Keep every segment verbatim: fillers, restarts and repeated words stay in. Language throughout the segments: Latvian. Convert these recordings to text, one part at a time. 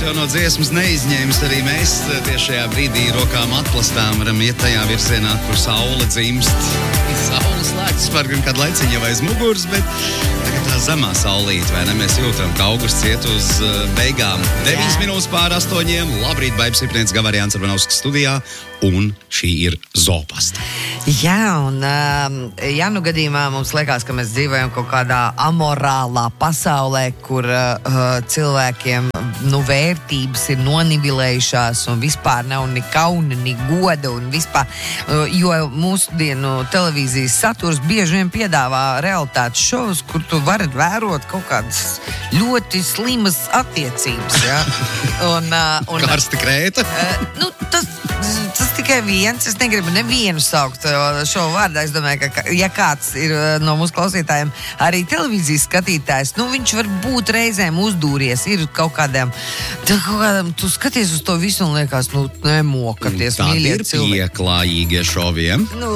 jauno dziesmas neizņēmis, arī mēs tieši šajā brīdī rokām atplastām varam iet tajā virzienā, kur saule dzimst. Saule slēgts par gan kādu laiciņu jau aiz muguras, bet tagad tā zemā saulīte, vai ne? Mēs jūtam, ka augusts iet uz beigām. deviņas minūtes pār astoņiem. Labrīt, Baibs Ipnieks, Gavariāns Arvanovskis studijā, un šī ir Zopasta. Jā, un ja nu gadījumā mums liekas, ka mēs dzīvojam kaut kādā amorālā pasaulē, kur uh, cilvēkiem nu, vērtības ir nonivilējušās un vispār nav ni kauna, ni goda un vispār, uh, jo mūsu dienu televīzijas saturs bieži vien piedāvā realitātes šovus, kur tu vari vērot kaut kādas ļoti slimas attiecības, ja? Un, uh, un, Karsti krēta? Uh, nu, tas Tas tikai viens, es negribu nevienu saukt šo vārdā. Es domāju, ka ja kāds ir no mūsu klausītājiem arī televīzijas skatītājs, nu viņš var būt reizēm uzdūries, ir kaut kādiem, tā kaut kādiem, tu skaties uz to visu un liekas, nu nemokaties, mīļie cilvēki. Tādi ir pieklājīgie šoviem. Nu,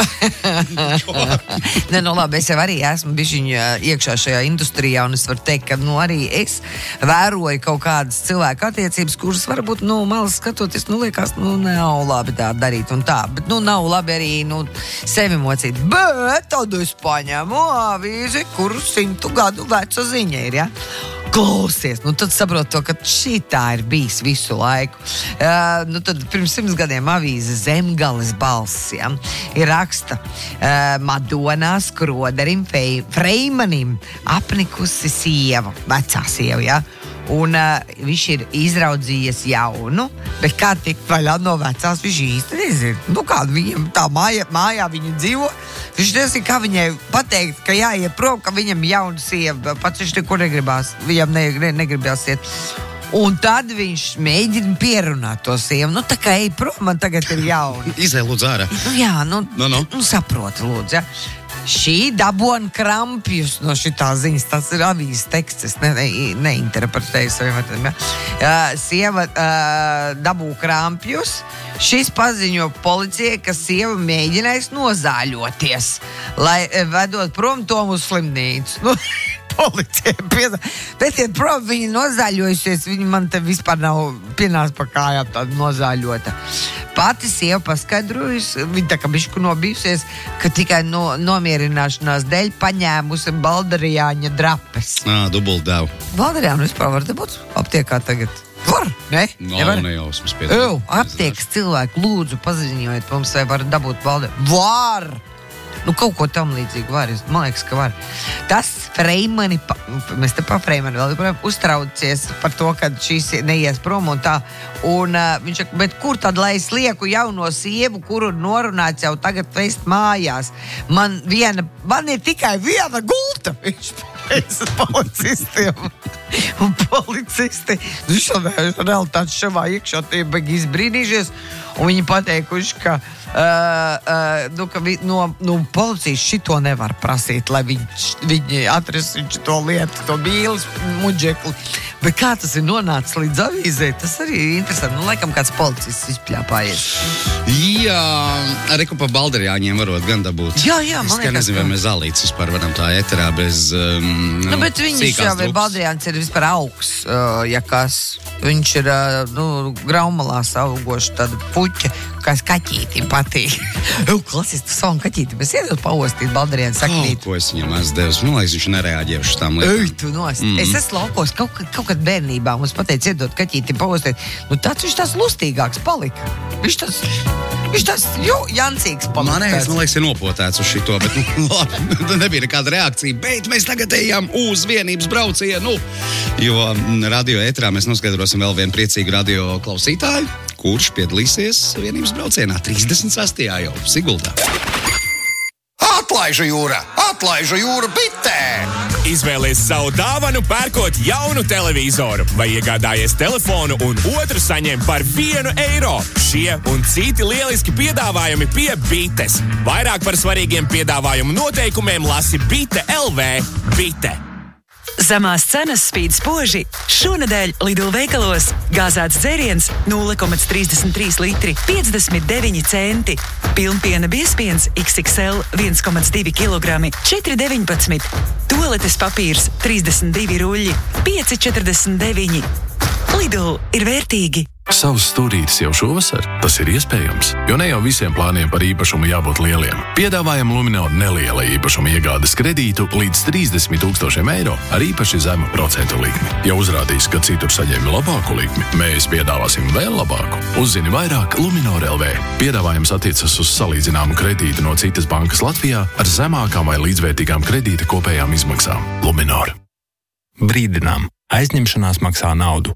ne, nu labi, es jau arī esmu bišķiņa iekšā šajā industrijā, un es varu teikt, ka nu arī es vēroju kaut kādas cilvēku attiecības, kuras varbūt, nu, malas skatoties, nu liekas, nu ne. Nav labi tā darīt un tā, bet nu nav labi arī nu, sevi mocīt. Bet tad es paņemu avīzi, kur simtu gadu veca ziņa ir, ja? Klausies, nu tad saprot to, ka šī tā ir bijis visu laiku. Uh, nu tad pirms simts gadiem avīze Zemgales balss, ja, ir raksta uh, Madonā skroderim Fei, Freimanim apnikusi sieva, vecā sieva, ja. Un uh, viņš ir izraudzījies jaunu, bet kā tik vaļā no vecās, viņš īsti nezina. Nu, kāda viņam tā māja, mājā viņa dzīvo, viņš nezina, kā viņai pateikt, ka jāiet prom, ka viņam jauna sieva, pats viņš nekur negribās, viņam ne, ne, negribās iet. Un tad viņš mēģina pierunāt to sievu. Nu, tā kā ej prom, man tagad ir jauna. Izēj, lūdzu, ārā. Nu, jā, nu, no, no. nu saproti, lūdzu, ja. Šī dabona krampjus no šitā ziņas, tas ir avīzes teksts, es ne, ne, neinterpretēju saviem vērtiem, ja. Uh, sieva uh, dabū krampjus, šis paziņo policijai, ka sieva mēģinājis nozāļoties, lai vedot prom to uz slimnīcu. Nu, policija piesa. Bet, ja prom viņi nozāļojušies, viņi man te vispār nav pienāc pa kājām tāda nozāļota. Pati sieva paskaidrojusi, viņa tā kā bišku nobijusies, ka tikai no, nomierināšanās dēļ paņēmusi baldarijāņa drapes. Ā, dubultdevu. Baldarijānu vispār var dabūt aptiekā tagad? Var, ne? Nav nejausmas piedāvāt. Aptiekas cilvēku, lūdzu, paziņojiet mums, vai var dabūt baldarijāņu. Var! Nu, kaut ko tam līdzīgi var, man liekas, ka var. Tas Freimani, pa, mēs te pa Freimani vēl joprojām uztraucies par to, ka šīs neies prom un tā. Un uh, viņš saka, bet kur tad, lai es lieku jauno sievu, kuru norunāts jau tagad vest mājās? Man viena, man ir tikai viena gulta. Viņš pēc policistiem. Un policisti, nu šodien realitātes šavā iekšā tie begi izbrīnīšies. Un viņi pateikuši, ka, uh, uh, nu, ka vi, no, no policijas šito nevar prasīt, lai viņi, viņi atrastu to lietu, to bīles muģekli. Bet kā tas ir nonācis līdz avīzē, tas arī ir interesanti. Nu, laikam kāds policists izpļāpājies. Jā, arī ko pa baldarijāņiem varot gan dabūt. Jā, jā, man liekas. Es nezinu, vai mēs zālītes vispār varam tā eterā bez um, nu, bet viņš jau ir baldarijāns ir vispār augs, uh, ja kas. Viņš ir, uh, nu, graumalās augoši tāda puķa, kā kaķītim patīk. Ew, klasis, tu savam kaķītim, es iedot paostīt baldarijānu saknīt. Ko es viņam esmu devis? Man liekas, viņš nereaģēja uz tām lietām. Ej, tu nost. Mm. Es esmu laukos, kaut, kaut kad bērnībā mums pateica iedot kaķītim paostīt. Nu, tāds viņš tās lustīgāks palika. Viņš tas... Viņš tas jau jancīgs palika. Man liekas, man liekas, ir nopotēts uz šito, bet nu, labi, nebija nekāda reakcija. Bet mēs tagad ejam uz vienības braucienu, jo radio ētrā mēs noskaidrosim vēl vienu priecīgu radio klausītāju, kurš piedalīsies vienības braucienā trīsdesmit sastajā jau Siguldā. Atlaižu jūra! Atlaižu jūra bitē! Izvēlies savu dāvanu, pērkot jaunu televizoru vai iegādājies telefonu un otru saņem par vienu eiro. Šie un citi lieliski piedāvājumi pie Bites. Vairāk par svarīgiem piedāvājumu noteikumiem lasi bite punkt el vē. Bite. Zemās cenas spīd spoži. Šonedēļ Lidl veikalos gāzēts dzēriens nulle komats trīsdesmit trīs litri piecdesmit deviņi centi. Pilnpiena biezpiens iks iks el viens komats divi kilogrami četri deviņpadsmit. Tualetes papīrs trīsdesmit divi ruļļi pieci četrdesmit deviņi. Lidl ir vērtīgi. Savs stūrītis jau šovasar? Tas ir iespējams, jo ne jau visiem plāniem par īpašumu jābūt lieliem. Piedāvājam Luminor neliela īpašuma iegādes kredītu līdz trīsdesmit tūkstošiem eiro ar īpaši zemu procentu likmi. Ja uzrādīs, ka citur saņēmi labāku likmi, mēs piedāvāsim vēl labāku. Uzzini vairāk Luminor L V. Piedāvājums attiecas uz salīdzināmu kredītu no citas bankas Latvijā ar zemākām vai līdzvērtīgām kredīta kopējām izmaksām. Luminor. Brīdinām! Aizņemšanās maksā naudu.